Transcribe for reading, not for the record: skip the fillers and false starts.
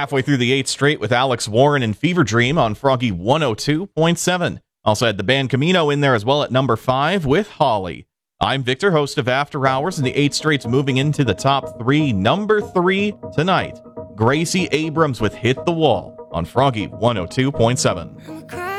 Halfway through the 8th straight with Alex Warren and Fever Dream on Froggy 102.7. Also had the band Camino in there as well at number 5 with Holly. I'm Victor, host of After Hours, and the 8th straight's moving into the top 3. Number 3 tonight, Gracie Abrams with Hit the Wall on Froggy 102.7.